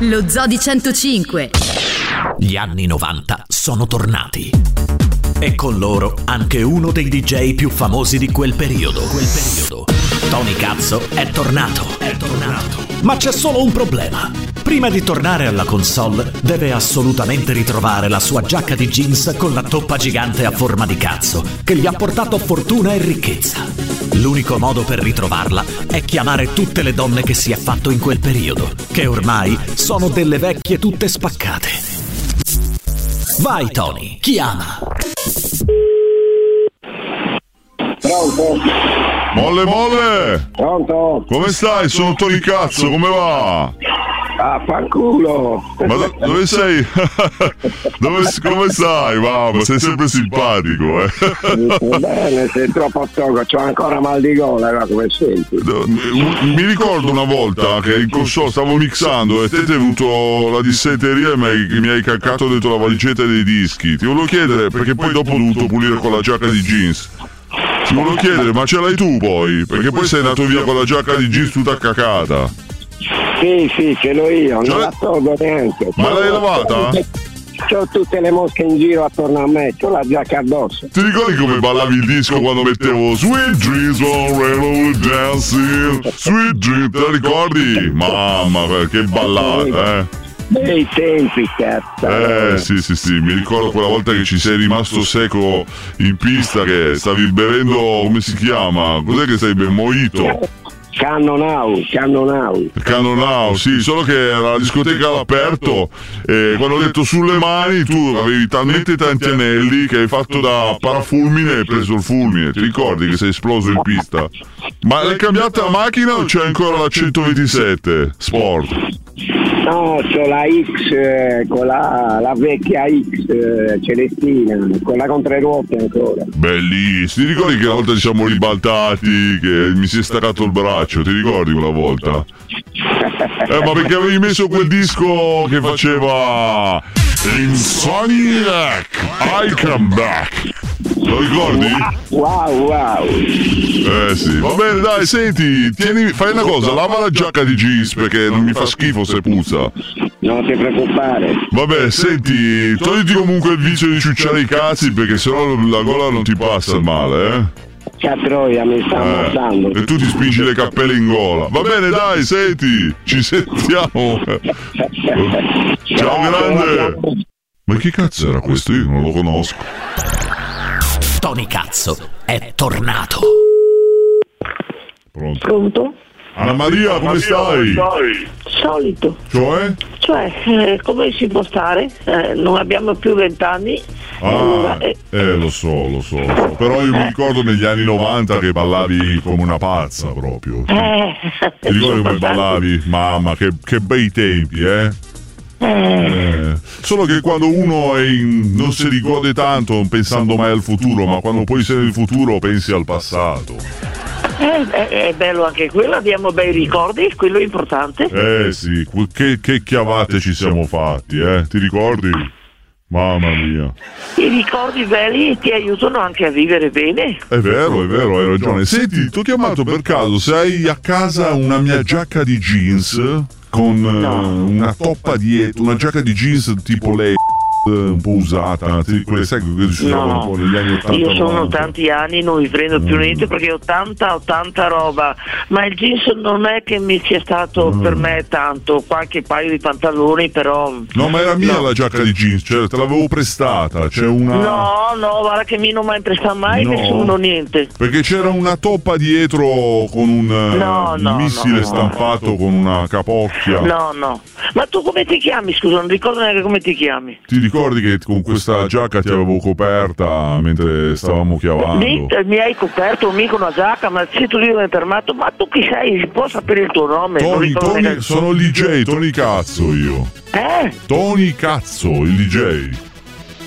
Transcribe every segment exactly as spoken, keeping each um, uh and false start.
Lo Zoo di centocinque. Gli anni novanta sono tornati. E con loro anche uno dei D J più famosi di quel periodo. Quel periodo. Tony Cazzo è tornato. È tornato. Ma c'è solo un problema. Prima di tornare alla console deve assolutamente ritrovare la sua giacca di jeans con la toppa gigante a forma di cazzo, che gli ha portato fortuna e ricchezza. L'unico modo per ritrovarla è chiamare tutte le donne che si è fatto in quel periodo, che ormai sono delle vecchie tutte spaccate. Vai Tony, chiama! Pronto? Molle molle! Pronto? Come stai? Sono Tony Cazzo, come va? Ah, fanculo! Ma do- dove sei? dove, come stai? Mamma, sei sempre simpatico, eh? Bene, sei troppo stanco, c'ho ancora mal di gola, come senti? Mi ricordo una volta che in console stavo mixando e te ti è venuto la dissenteria e mi hai, mi hai caccato dentro la valigetta dei dischi. Ti volevo chiedere, perché poi dopo ho dovuto pulire con la giacca di jeans. Ti volevo chiedere, ma ce l'hai tu poi? Perché poi sei andato via con la giacca di jeans tutta cacata. Sì, sì, ce l'ho io, non la tolgo neanche. Ma l'hai lavata? C'ho tutte le mosche in giro attorno a me, c'ho la giacca addosso. Ti ricordi come ballavi il disco quando mettevo Sweet Dreams on Railroad Dancing? Sweet Dreams, te la ricordi? Mamma, che ballata, eh? Bei tempi, cazzo. Eh sì sì sì, mi ricordo quella volta che ci sei rimasto secco in pista, che stavi bevendo, come si chiama? Cos'è che stai bevendo? Mojito? Cannonau, Cannonau. Cannonau, sì, solo che era la discoteca all'aperto e quando ho detto sulle mani tu avevi talmente tanti anelli che hai fatto da parafulmine e hai preso il fulmine. Ti ricordi che sei esploso in pista? Ma l'hai cambiata la macchina o c'è ancora la centoventisette Sport? No, c'ho la X, eh, con la, la vecchia X eh, Celestina, con la controruote ancora. Bellissimo, ti ricordi che una volta ci siamo ribaltati, che mi si è staccato il braccio, ti ricordi quella volta? Eh, ma perché avevi messo quel disco che faceva Insomniac, I Come Back. Lo ricordi? Wow, wow. Eh sì, va bene, dai, senti, tieni, fai una cosa, lava la giacca di jeans perché non mi fa schifo se puzza. Non ti preoccupare. Vabbè, senti, togliti comunque il vizio di ciucciare i cazzi perché sennò la gola non ti passa il male, eh? Catroia, mi sta ammazzando. Eh, e tu ti spingi le cappelle in gola. Va bene, dai, senti, ci sentiamo. Ciao, grande. Ma che cazzo era questo? Io non lo conosco. Tony Cazzo è tornato. Pronto? Pronto? Anna Maria, come stai? Solito. Cioè? Cioè, eh, come si può stare? Eh, non abbiamo più vent'anni. Ah, allora, eh, eh, lo so, lo so, lo so. Però io mi ricordo negli anni novanta che ballavi come una pazza proprio. eh, Ti ricordi come ballavi? Mamma, che, che bei tempi, eh? Eh, solo che quando uno è in, non si rigode tanto pensando mai al futuro, ma quando poi sei nel futuro pensi al passato. eh, eh, è bello anche quello, abbiamo bei ricordi, quello è importante. Eh sì, che, che chiavate ci siamo fatti, eh? Ti ricordi? Mamma mia. I ricordi belli ti aiutano anche a vivere bene. È vero, è vero, hai ragione. Senti, ti ho chiamato per caso, se hai a casa una mia giacca di jeans con No. uh, una toppa dietro, una giacca di jeans tipo lei un po' usata, ti- quelle sai che si usavano un po' negli anni ottanta. Io sono novanta. tanti anni, non mi prendo più niente perché ho tanta, ho tanta roba, ma il jeans non è che mi sia stato Mm. per me tanto, qualche paio di pantaloni però... No, ma era mia No. la giacca di jeans, cioè te l'avevo prestata, c'è una... No, no, guarda che mi non mai presta mai No. nessuno niente. Perché c'era una toppa dietro con un, eh, No, un no, missile no. stampato con una capocchia. No, no. Ma tu come ti chiami? Scusa, non ricordo neanche come ti chiami. Ti ricordi che con questa giacca ti avevo coperta mentre stavamo chiavando? Dite, mi hai coperto mica una giacca, ma se tu io mi hai fermato, ma tu chi sei? Si può sapere il tuo nome? non Tony, ricordo Tony, neanche- sono il D J, Tony Cazzo io. Eh? Tony Cazzo, il D J.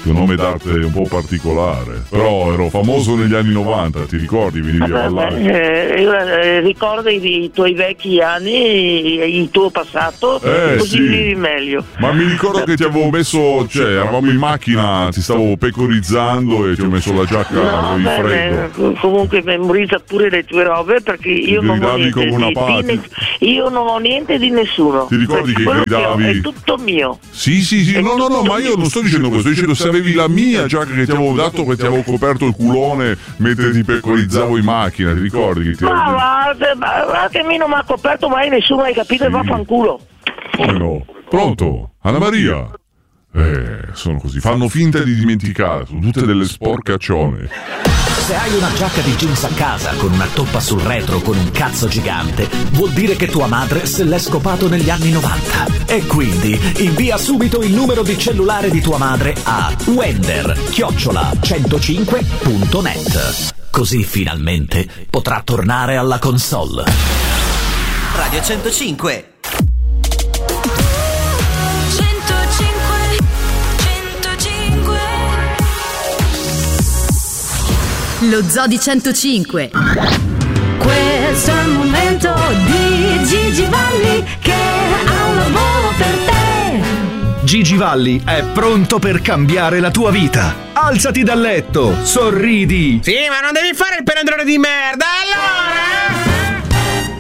un nome d'arte un po' particolare. Però ero famoso negli anni novanta, ti ricordi? Venivi a ballare. Eh, eh, ricorda i, i tuoi vecchi anni, il tuo passato, Eh, così sì. vivi meglio. Ma mi ricordo che ti avevo messo, cioè eravamo in macchina, ti stavo pecorizzando e ti ho messo la giacca No, di beh, freddo. beh, comunque memorizza pure le tue robe perché io non ho gridavi niente come una di, di pazza. ne- io non ho niente di nessuno. Ti ricordi Perché che quello ho gridavi? è tutto mio. Sì, sì, sì, no, no, no, ma io non sto dicendo questo, sto dicendo se avevi la mia giacca che ti avevo dato, che ti avevo coperto il culone mentre ti pecorizzavo in macchina, ti ricordi? Che ti Ma avevo... guarda, ma guarda che a me non mi ha coperto mai nessuno, hai capito? E Sì. vaffanculo. Come no? Pronto? Anna Maria? Eh, sono così, fanno finta di dimenticare, sono tutte delle sporcaccione. Se hai una giacca di jeans a casa con una toppa sul retro con un cazzo gigante, vuol dire che tua madre se l'è scopato negli anni novanta. E quindi invia subito il numero di cellulare di tua madre a wender chiocciola centocinque punto net. Così finalmente potrà tornare alla console. Radio centocinque. Lo Zoo di centocinque. Questo è il momento di Gigi Valli che ha un lavoro per te. Gigi Valli è pronto per cambiare la tua vita. Alzati dal letto, sorridi. Sì, ma non devi fare il penandrone di merda, allora!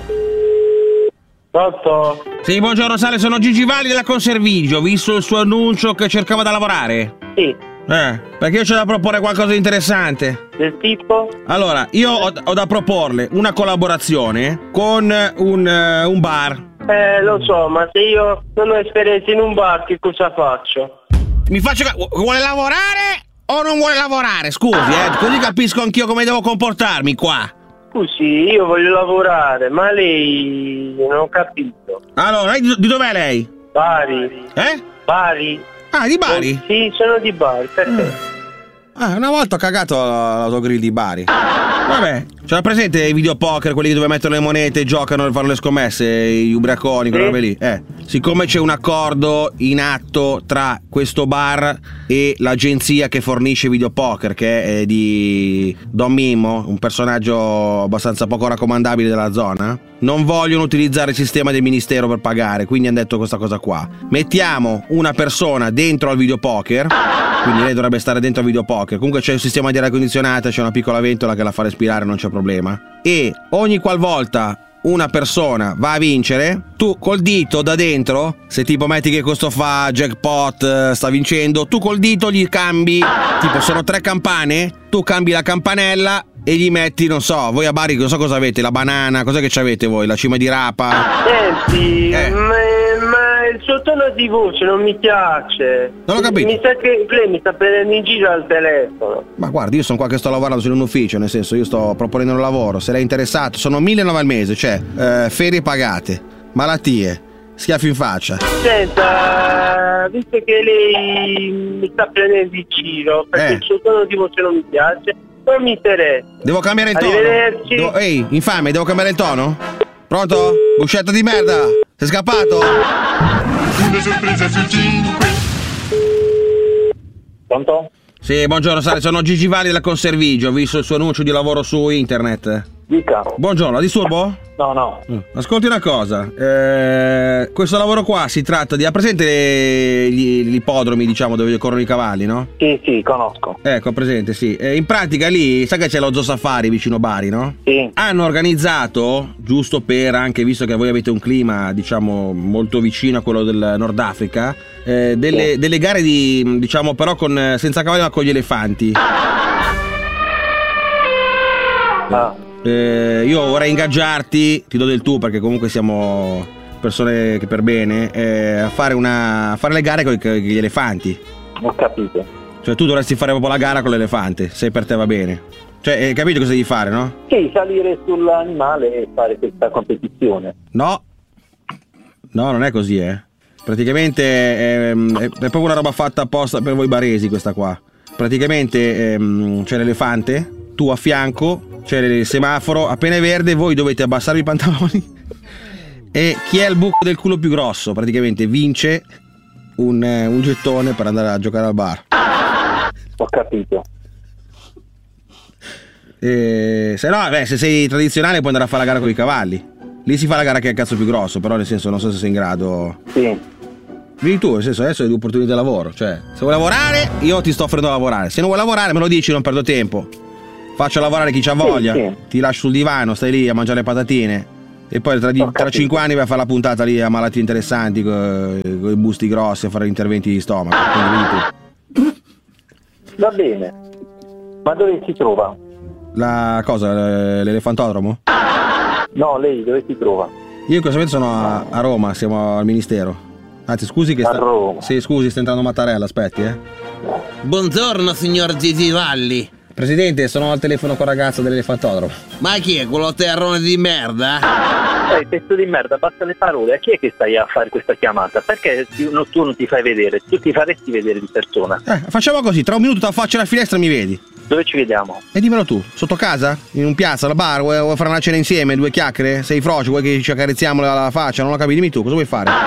Pronto? Sì, buongiorno, Sale, sono Gigi Valli della Conservigio. Ho visto il suo annuncio che cercava da lavorare. Sì. Eh, perché io c'ho da proporre qualcosa di interessante. Del tipo? Allora, io ho, ho da proporle una collaborazione con un, uh, un bar. Eh, lo so, ma se io non ho esperienza in un bar, che cosa faccio? Mi faccio... Vuole lavorare o non vuole lavorare? Scusi, eh, così capisco anch'io come devo comportarmi qua. Scusi, io voglio lavorare, ma lei non ho capito. Allora, lei di, di dov'è lei? Bari. Eh? Bari. Ah, di Bari? Sì, sono di Bari, perché? Ah, una volta ho cagato l'autogrill di Bari. Vabbè, c'era presente i videopoker, quelli dove mettono le monete e giocano e fanno le scommesse, gli ubriaconi, quelle Sì. robe lì. Eh, siccome c'è un accordo in atto tra questo bar e l'agenzia che fornisce videopoker, che è di Don Mimmo, un personaggio abbastanza poco raccomandabile della zona, non vogliono utilizzare il sistema del ministero per pagare, quindi hanno detto questa cosa qua. Mettiamo una persona dentro al videopoker, quindi lei dovrebbe stare dentro al videopoker. Comunque c'è un sistema di aria condizionata, c'è una piccola ventola che la fa respirare, non c'è problema. E ogni qualvolta una persona va a vincere, tu col dito da dentro, se tipo metti che questo fa jackpot, sta vincendo, tu col dito gli cambi, tipo sono tre campane, tu cambi la campanella e gli metti, non so, voi a Bari non so cosa avete, la banana, cos'è che c'avete voi, la cima di rapa? Senti, Eh. ma, ma il suo tono di voce non mi piace. Non ho capito. Mi sa che lei mi sta prendendo in giro al telefono. Ma guardi, io sono qua che sto lavorando in un ufficio, nel senso io sto proponendo un lavoro, se lei è interessato, sono millenovecento al mese, cioè eh, ferie pagate, malattie, schiaffi in faccia. Senta, visto che lei mi sta prendendo in giro, perché Eh. il suo tono di voce non mi piace, non mi interessa. Devo cambiare il tono? Arrivederci. Devo- Ehi, infame, devo cambiare il tono? Pronto? Guscetto di merda! Sei scappato? Una sorpresa su cinque. Pronto? Sì, buongiorno, Sale, sono Gigi Valli della Conservigio, ho visto il suo annuncio di lavoro su internet. Dica. Buongiorno, la disturbo? No, no. Ascolti una cosa, eh, questo lavoro qua si tratta di... Ha presente le- gli, gli ippodromi, diciamo, dove corrono i cavalli, no? Sì, sì, conosco. Ecco, presente, sì. Eh, in pratica lì, sai che c'è lo Zoo Safari vicino Bari, no? Sì. Hanno organizzato, giusto per anche, visto che voi avete un clima, diciamo, molto vicino a quello del Nord Africa, eh, delle, Sì. delle gare di, diciamo, però con senza cavalli ma con gli elefanti. Ah. Eh, io vorrei ingaggiarti, ti do del tu perché comunque siamo persone che per bene, eh, a fare una a fare le gare con, con gli elefanti. Ho capito. Cioè tu dovresti fare proprio la gara con l'elefante, se per te va bene. Cioè, hai capito cosa devi fare, no? Sì, salire sull'animale e fare questa competizione. No, no, non è così, eh. Praticamente è, è, è proprio una roba fatta apposta per voi baresi questa qua. Praticamente ehm, c'è l'elefante, tu a fianco, c'è il semaforo, appena è verde voi dovete abbassarvi i pantaloni e chi ha il buco del culo più grosso praticamente vince un, un gettone per andare a giocare al bar. Ho capito. E se no, beh, se sei tradizionale puoi andare a fare la gara con i cavalli. Lì si fa la gara che è il cazzo più grosso, però nel senso non so se sei in grado. Sì. Vieni tu, nel senso adesso hai due opportunità di lavoro. Cioè, se vuoi lavorare, io ti sto offrendo a lavorare. Se non vuoi lavorare, me lo dici, non perdo tempo. Faccio lavorare chi c'ha voglia. Sì, sì. Ti lascio sul divano, stai lì a mangiare le patatine. E poi tra, tra cinque anni vai a fare la puntata lì a malattie interessanti, con i busti grossi, a fare interventi di stomaco. Quindi vedi tu. Va bene. Ma dove si trova? La cosa, l'elefantodromo? No, lei dove si trova? Io in questo momento sono a, a Roma, siamo al ministero. Anzi, scusi che A sta... Roma. Sì, scusi, sta entrando Mattarella, aspetti, eh. Buongiorno, signor Gigi Valli. Presidente, sono al telefono con il ragazzo dell'elefantodromo. Ma chi è quello terrone di merda? Eh, pezzo di merda, basta le parole. A chi è che stai a fare questa chiamata? Perché tu non, tu non ti fai vedere? Tu ti faresti vedere di persona. Eh, facciamo così, tra un minuto ti affaccio alla finestra e mi vedi. Dove ci vediamo? E dimmelo tu, sotto casa? In un piazza, al bar? Vuoi, vuoi fare una cena insieme? Due chiacchiere? Sei frocio? Vuoi che ci accarezziamo la, la faccia? Non lo capi, dimmi tu, cosa vuoi fare?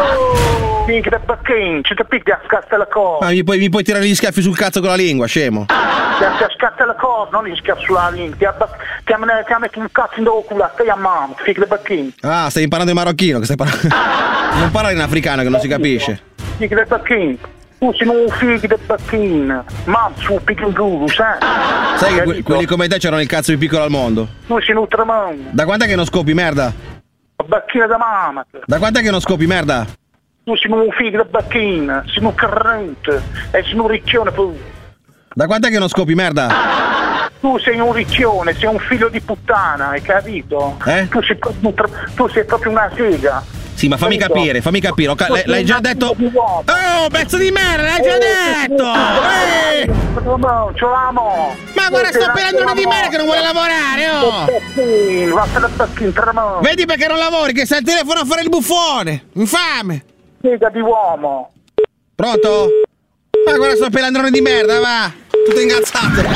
Oh, minchia da bacchin, ci capisci a scatta la cosa. Ma mi puoi, mi puoi tirare gli schiaffi sul cazzo con la lingua, scemo. Ti scatta la cosa, non gli schiaffi sulla lingua. Ti, abbas- ti, am- ti metti un cazzo in culo, stai a mano, figlio da bacchin. Ah, stai imparando il marocchino, che stai parlando. Non parlare in africano che non si capisce. Figlio da bacchin. Tu sei un figlio da bacchin. Mazzo, piccolo, sai? Sai che que- quelli come te c'erano il cazzo più piccolo al mondo. Tu sei un tramonto. Da quant'è che non scopi, merda? La bacchina da mamma. Da quant'è che non scopi, merda? Tu sei un figlio da bacchina, sei un carrente e sei un riccione pure. Da quant'è che non scopi, merda? Tu sei un riccione, sei un figlio di puttana, hai capito? Eh? Tu sei, tu, tu sei proprio una sega. Sì, ma fammi Capito? capire, fammi capire. Ca- l'hai, l'hai già detto? Oh, pezzo di merda, l'hai già detto! Eh! Ce l'amo! Ma guarda, sto pelando di merda che non vuole lavorare, oh! Vattene a bacchin, tremendo! Vedi perché non lavori, che sei al telefono a fare il buffone! Infame! Sega di uomo! Pronto? Ma guarda, sto pelandrone di merda, va! Tutto ingazzato!